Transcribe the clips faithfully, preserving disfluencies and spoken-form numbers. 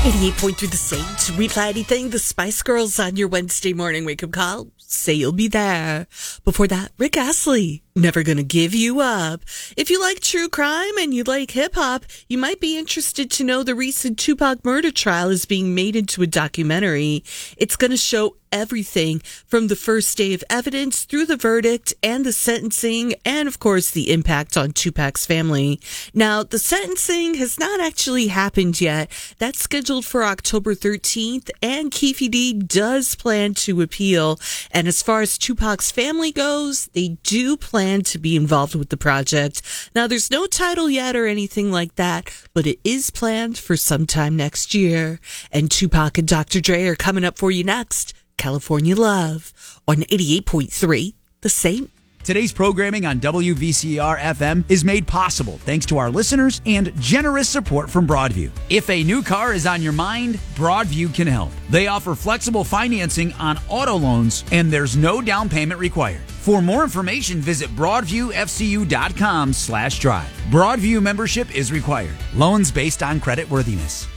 eighty-eight point three The Saint. Reply anything. The Spice Girls on your Wednesday morning wake-up call. Say you'll be there. Before that, Rick Astley. Never gonna give you up. If you like true crime and you like hip-hop, you might be interested to know the recent Tupac murder trial is being made into a documentary. It's gonna show everything from the first day of evidence through the verdict and the sentencing and, of course, the impact on Tupac's family. Now, the sentencing has not actually happened yet. That's scheduled for October thirteenth, and Keffe D does plan to appeal. And as far as Tupac's family goes, they do plan to be involved with the project. Now, there's no title yet or anything like that, but it is planned for sometime next year. And Tupac and Doctor Dre are coming up for you next. California Love on eighty-eight point three The Saint. Today's programming on W V C R F M is made possible thanks to our listeners and generous support from Broadview. If a new car is on your mind, Broadview can help. They offer flexible financing on auto loans, and there's no down payment required. For more information, visit broadviewfcu.com slash drive. Broadview membership is required. Loans based on credit worthiness.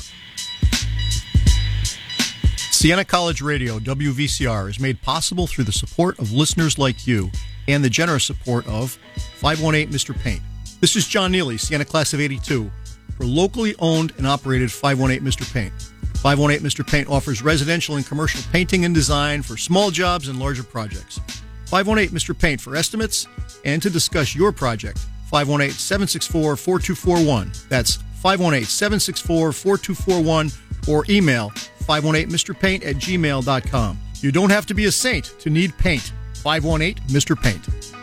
Siena College Radio, W V C R, is made possible through the support of listeners like you and the generous support of five one eight Mister Paint. This is John Neely, Siena Class of eighty-two, for locally owned and operated five one eight Mister Paint. five one eight Mister Paint offers residential and commercial painting and design for small jobs and larger projects. five one eight Mister Paint for estimates and to discuss your project. five one eight, seven six four, four two four one. That's five one eight, seven six four, four two four one, or email five one eight Mister Paint at gmail dot com. You don't have to be a saint to need paint. five one eight Mister Paint.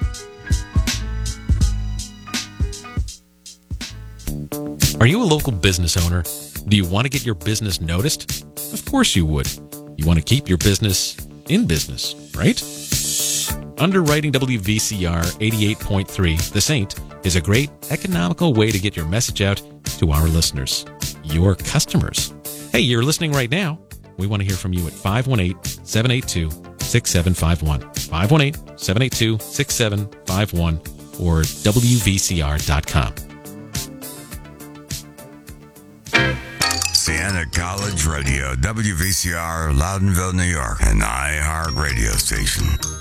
Are you a local business owner? Do you want to get your business noticed? Of course you would. You want to keep your business in business, right? Underwriting W V C R eighty-eight point three The Saint is a great economical way to get your message out to our listeners, your customers. Hey, you're listening right now. We want to hear from you at five one eight, seven eight two, six seven five one. five one eight, seven eight two, six seven five one or W V C R dot com. Siena College Radio, W V C R, Loudonville, New York, an iHeart radio station.